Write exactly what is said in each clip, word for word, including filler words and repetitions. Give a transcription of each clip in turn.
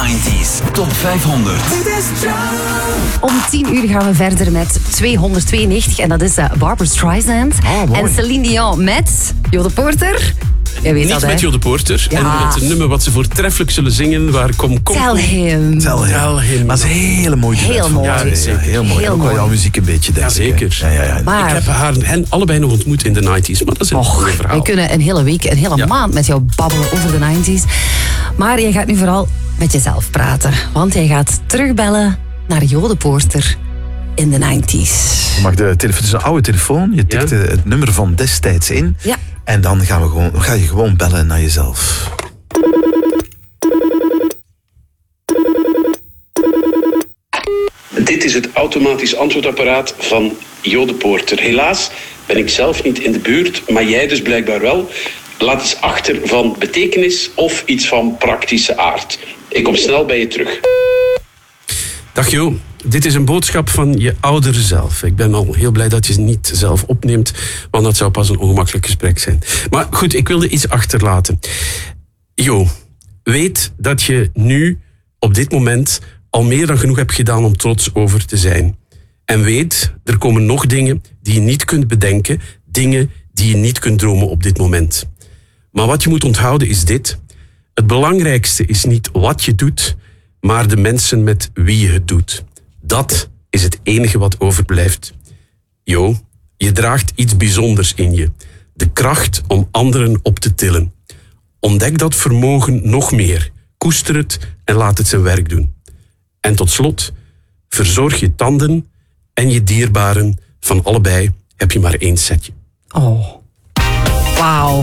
negentig Top vijfhonderd. Om tien uur gaan we verder met tweehonderdtweeënnegentig. En dat is uh, Barbra Streisand. Oh, en Celine Dion met Jo de Porter. Jij weet Niet dat, met hè? Jo de Porter. Ja. En met een nummer wat ze voortreffelijk zullen zingen. Waar kom, kom, Tell him. Tell him. Tell him. Maar het is een hele mooie Heel duet. mooi. Ja, Ja, zeker. heel mooi. Heel En ook wel mooi. jouw muziek een beetje, denk Ja, ik, hè. zeker. Ja, ja, ja. Maar, Ik heb haar, hen allebei nog ontmoet in de negentig maar dat is een och, ander verhaal. wij kunnen een hele week, een hele Ja. maand met jou babbelen over de negentig. Maar jij gaat nu vooral met jezelf praten. Want jij gaat terugbellen naar Jo de Porter in de negentig. Je mag de telefoon, het is een oude telefoon. Je tikt Ja. het nummer van destijds in. Ja. En dan gaan we gewoon, ga je gewoon bellen naar jezelf. Dit is het automatisch antwoordapparaat van Jo de Porter. Helaas ben ik zelf niet in de buurt, maar jij dus blijkbaar wel. Laat eens achter van betekenis of iets van praktische aard. Ik kom snel bij je terug. Dag Jo, dit is een boodschap van je oudere zelf. Ik ben al heel blij dat je het niet zelf opneemt, want dat zou pas een ongemakkelijk gesprek zijn. Maar goed, ik wilde iets achterlaten. Jo, weet dat je nu, op dit moment, al meer dan genoeg hebt gedaan om trots over te zijn. En weet, er komen nog dingen die je niet kunt bedenken, dingen die je niet kunt dromen op dit moment. Maar wat je moet onthouden is dit. Het belangrijkste is niet wat je doet, maar de mensen met wie je het doet. Dat is het enige wat overblijft. Jo, je draagt iets bijzonders in je. De kracht om anderen op te tillen. Ontdek dat vermogen nog meer. Koester het en laat het zijn werk doen. En tot slot, verzorg je tanden en je dierbaren. Van allebei heb je maar één setje. Oh. Wauw.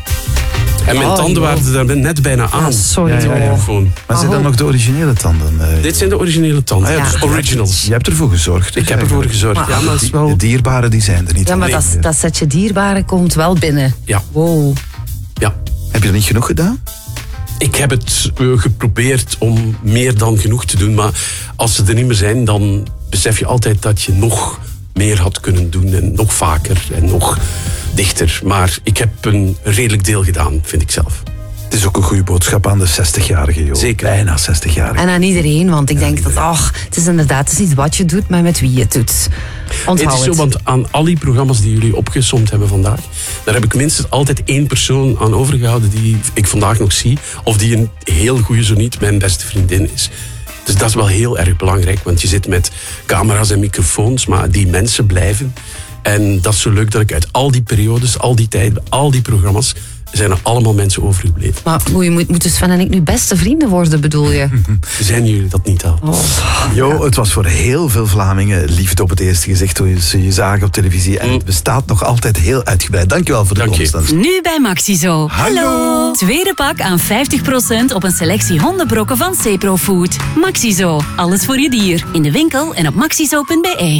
En mijn Oh, tanden Jo. waren er net bijna aan. Ja, sorry, Met die Jo. microfoon. Maar zijn dat nog de originele tanden? eh? Dit zijn de originele tanden. Ah ja, dus dus originals. Je hebt ervoor gezorgd. Ik heb ervoor gezorgd. Maar- Ja, maar het is Die- wel... De dierbaren die zijn er niet. Ja, maar Nee. dat, dat setje dierbaren komt wel binnen. Ja. Wow. Ja. Heb je er niet genoeg gedaan? Ik heb het uh, geprobeerd om meer dan genoeg te doen. Maar als ze er niet meer zijn, dan besef je altijd dat je nog meer had kunnen doen. En nog vaker en nog dichter. Maar ik heb een redelijk deel gedaan, vind ik zelf. Het is ook een goede boodschap aan de zestig-jarige, joh. Zeker. Bijna zestig-jarige. En aan iedereen, want ik denk dat, ach, het is inderdaad, het is niet wat je doet, maar met wie je het doet. Onthoud Het is zo, het. want aan al die programma's die jullie opgesomd hebben vandaag, daar heb ik minstens altijd één persoon aan overgehouden die ik vandaag nog zie. Of die een heel goede, zo niet mijn beste vriendin is. Dus dat is wel heel erg belangrijk, want je zit met camera's en microfoons, maar die mensen blijven. En dat is zo leuk dat ik uit al die periodes, al die tijden, al die programma's, zijn er allemaal mensen overgebleven. Maar moet, moet, moeten Sven en ik nu beste vrienden worden, bedoel je? Zijn jullie dat niet al? Oh. Jo, het was voor heel veel Vlamingen liefde op het eerste gezicht toen ze je zagen op televisie. En het bestaat nog altijd heel uitgebreid. Dankjewel voor de Dank je. komst. Nu bij Maxizo. Hallo! Tweede pak aan vijftig procent op een selectie hondenbrokken van Cepro Food. Maxizo. Alles voor je dier. In de winkel en op maxizo punt b e.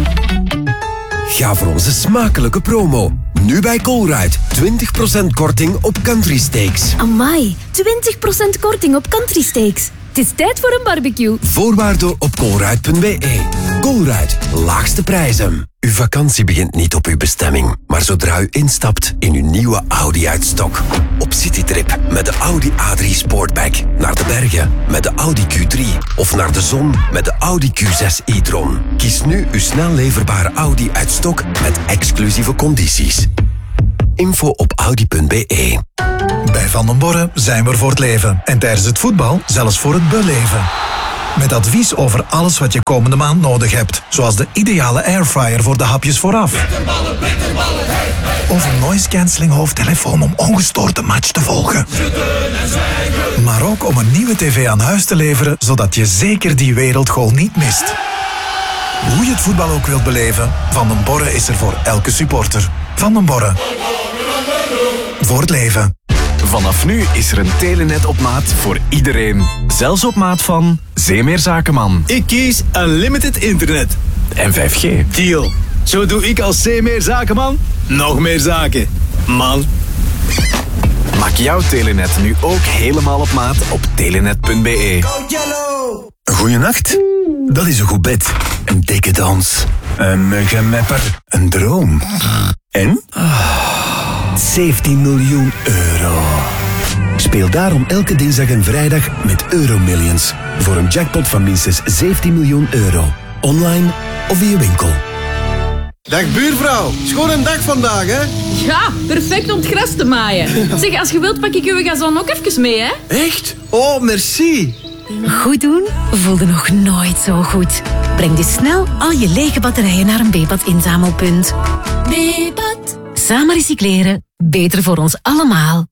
Ga voor onze smakelijke promo. Nu bij Colruyt. twintig procent korting op country steaks. Amai, twintig procent korting op country steaks. Het is tijd voor een barbecue. Voorwaarden op colruyt punt b e. Colruyt. Laagste prijzen. Uw vakantie begint niet op uw bestemming, maar zodra u instapt in uw nieuwe Audi uit stok. Op citytrip met de Audi A drie Sportback. Naar de bergen met de Audi Q drie. Of naar de zon met de Audi Q zes e-tron. Kies nu uw snel leverbare Audi uit stok met exclusieve condities. Info op audi punt b e. Bij Van den Borre zijn we er voor het leven. En tijdens het voetbal zelfs voor het beleven. Met advies over alles wat je komende maand nodig hebt. Zoals de ideale airfryer voor de hapjes vooraf. Of een noise cancelling hoofdtelefoon om ongestoord de match te volgen. Maar ook om een nieuwe tv aan huis te leveren, zodat je zeker die wereldgoal niet mist. Hoe je het voetbal ook wilt beleven, Van den Borre is er voor elke supporter. Van den Borre. Voor het leven. Vanaf nu is er een telenet op maat voor iedereen. Zelfs op maat van Zeemeer Zakenman. Ik kies Unlimited Internet. En vijf G. Deal. Zo doe ik als Zeemeer Zakenman nog meer zaken. Man. Maak jouw telenet nu ook helemaal op maat op telenet punt b e. Een goeie nacht? Dat is een goed bed. Een dikke dans. Een muggenmepper. Een droom. En? zeventien miljoen euro. Speel daarom elke dinsdag en vrijdag met Euromillions. Voor een jackpot van minstens zeventien miljoen euro. Online of in je winkel. Dag buurvrouw, schoon een dag vandaag, hè? Ja, perfect om het gras te maaien. Zeg, als je wilt pak ik uw gazon ook even mee, hè? Echt? Oh, merci. Goed doen voelde nog nooit zo goed. Breng dus snel al je lege batterijen naar een B-pad inzamelpunt. B-pad. Samen recycleren, beter voor ons allemaal.